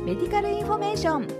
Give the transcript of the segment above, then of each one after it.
メディカルインフォメーション。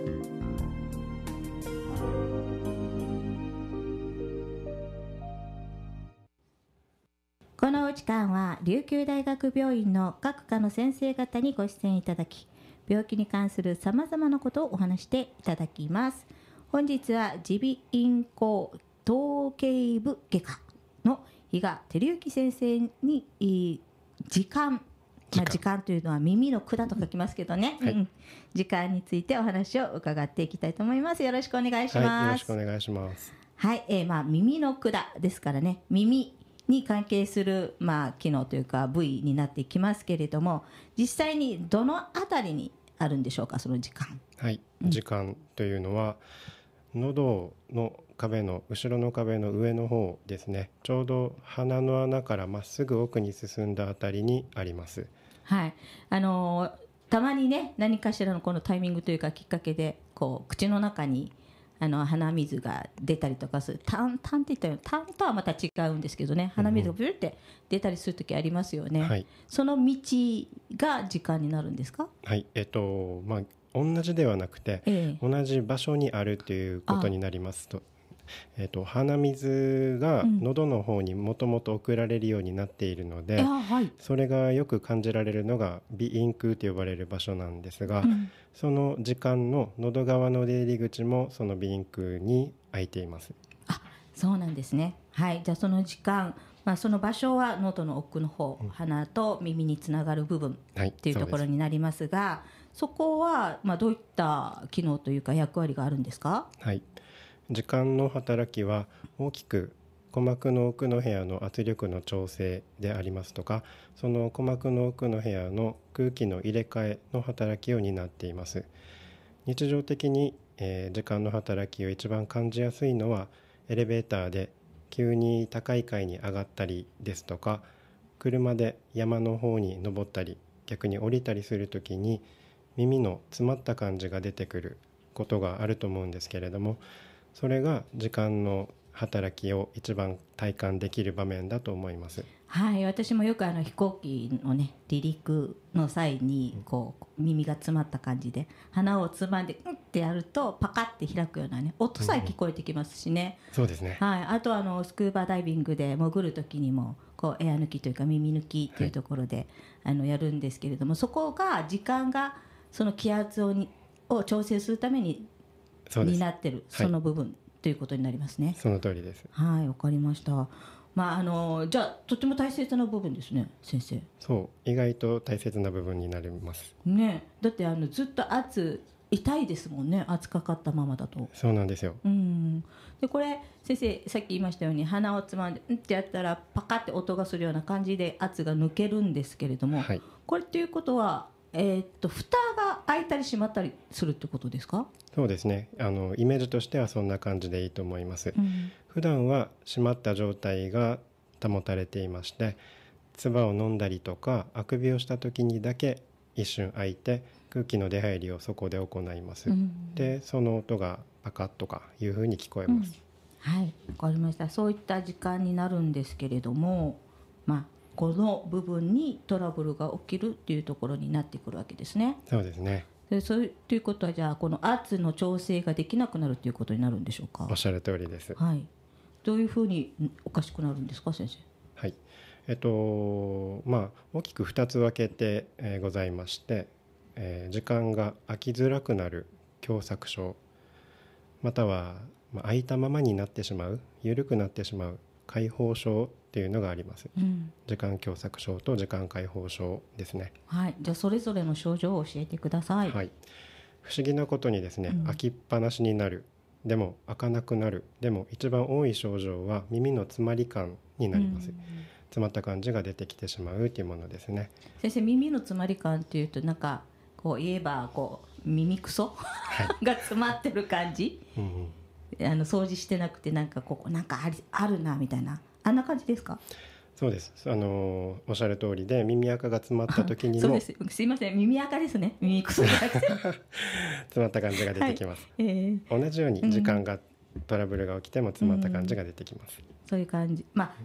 この時間は琉球大学病院の各科の先生方にご出演いただき、病気に関するさまざまなことをお話していただきます。本日は耳鼻咽喉頭頸部外科の比嘉照之先生に時間というのは耳の管と書きますけどね、 はい、 時間についてお話を伺っていきたいと思います。よろしくお願いします。 はい、よろしくお願いします。 はい、耳の管ですからね、耳に関係する、機能というか部位になっていきますけれども、実際にどのあたりにあるんでしょうか、その時間。 はい、時間というのは喉の壁の後ろの壁の上の方ですね。ちょうど鼻の穴からまっすぐ奥に進んだあたりにあります。 はい、たまにね、何かしらのこのタイミングというかきっかけでこう口の中に鼻水が出たりとかする、タンって言ったよ、タンとはまた違うんですけどね、鼻水がビューって出たりするときありますよね、 はい、 その道が時間になるんですか。 はい、同じではなくて、同じ場所にあるということになりますと、鼻水が喉の方にもともと送られるようになっているので、それがよく感じられるのが鼻咽腔と呼ばれる場所なんですが、その時間の喉側の出入り口もその鼻咽腔に開いています。 あ、そうなんですね。はい、じゃあその時間、その場所は喉の奥の方、鼻と耳につながる部分っていうところになりますが、そこはどういった機能というか役割があるんですか。 はい、時間の働きは大きく鼓膜の奥の部屋の圧力の調整でありますとか、その鼓膜の奥の部屋の空気の入れ替えの働きを担っています。日常的に、時間の働きを一番感じやすいのは、エレベーターで急に高い階に上がったりですとか、車で山の方に登ったり逆に降りたりするときに耳の詰まった感じが出てくることがあると思うんですけれども、それが時間の働きを一番体感できる場面だと思います。 はい、私もよく飛行機のね離陸の際にこう耳が詰まった感じで鼻をつまんでってやるとパカッて開くようなね音さえ聞こえてきますしね、 そうですね。 はい、あとスクーバーダイビングで潜る時にもこうエア抜きというか耳抜きっていうところで、やるんですけれども、そこが時間がその気圧を調整するためになってる、その部分ということになりますね。 その通りです。 はい、わかりました。じゃあとても大切な部分ですね、先生。 そう、意外と大切な部分になりますね。だってずっと痛いですもんね、圧かかったままだと。 そうなんですよ。 でこれ先生さっき言いましたように鼻をつまんでってやったらパカって音がするような感じで圧が抜けるんですけれども、これっていうことは蓋が開いたり閉まったりするってことですか。 そうですね、イメージとしてはそんな感じでいいと思います。普段は閉まった状態が保たれていまして、唾を飲んだりとかあくびをした時にだけ一瞬開いて空気の出入りをそこで行います、でその音がパカッとかいう風に聞こえます、 はい、わかりました。そういった時間になるんですけれども、この部分にトラブルが起きるっていうところになってくるわけですね。 そうですね。 そうということは、じゃあこの圧の調整ができなくなるということになるんでしょうか。 おっしゃる通りです。 はい、どういうふうにおかしくなるんですか、先生。 はい、大きく2つ分けて、ございまして、時間が空きづらくなる狭窄症、または、空いたままになってしまう、緩くなってしまう開放症っていうのがあります、時間狭窄症と時間開放症ですね。 はい、じゃあそれぞれの症状を教えてください。 はい、不思議なことにですね、開きっぱなしになる、でも開かなくなる、でも一番多い症状は耳の詰まり感になります、詰まった感じが出てきてしまうというものですね。 先生、耳の詰まり感っていうとなんかこう言えば耳くそ、が詰まってる感じ、掃除してなくてなんかここなんかあるなみたいな、あんな感じですか。 そうです、おっしゃる通りで、耳垢が詰まった時にもそうです、すいません、耳垢ですね、耳くそじゃなくて詰まった感じが出てきます、同じように時間が、トラブルが起きても詰まった感じが出てきます、 そういう感じ、